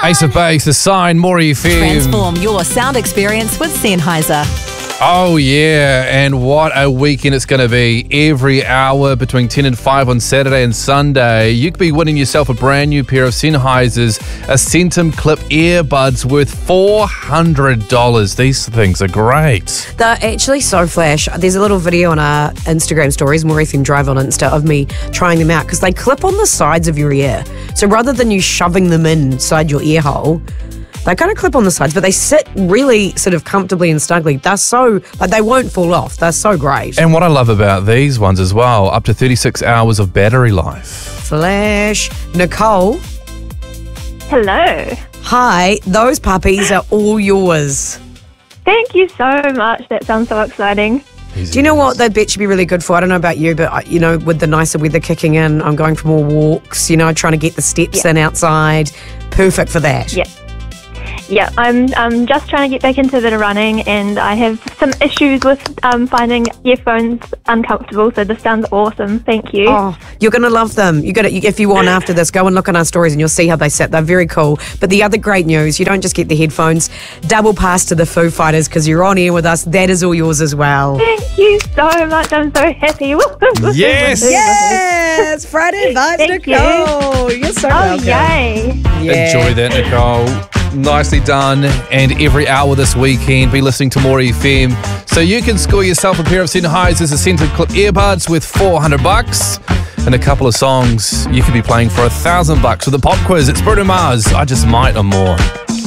Ace of Base, The Sign, Maury FM. Transform your sound experience with Sennheiser. Oh, yeah. And what a weekend it's going to be. Every hour between 10 and 5 on Saturday and Sunday, you could be winning yourself a brand new pair of Sennheiser's Acentum Clip earbuds worth $400. These things are great. They're actually so flash. There's a little video on our Instagram stories, More FM Drive on Insta, of me trying them out because they clip on the sides of your ear. So rather than you shoving them inside your ear hole, they kind of clip on the sides, but they sit really sort of comfortably and snugly. They're so, like, they won't fall off. They're so great. And what I love about these ones as well, up to 36 hours of battery life. Flash. Nicole. Hello. Hi. Those puppies are all yours. Thank you so much. That sounds so exciting. Do you know what they bet should be really good for? I don't know about you, but, you know, with the nicer weather kicking in, I'm going for more walks, you know, trying to get the steps in outside. Perfect for that. Yeah, I'm just trying to get back into the running, and I have some issues with finding earphones uncomfortable, so this sounds awesome. Thank you. Oh, you're going to love them. If you want after this, go and look on our stories and you'll see how they sit. They're very cool. But the other great news, you don't just get the headphones, double pass to the Foo Fighters because you're on air with us. That is all yours as well. Thank you so much. I'm so happy. Yes! Yes! Friday Vibes, Thank Nicole. You're so Oh, welcome. yay. Yeah. Enjoy that, Nicole. Nicely done. And every hour this weekend, be listening to More FM. So you can score yourself a pair of Sennheiser's Acentum Clip earbuds with $400 and a couple of songs you could be playing for $1,000 with the pop quiz. It's Bruno Mars, I Just Might, or more.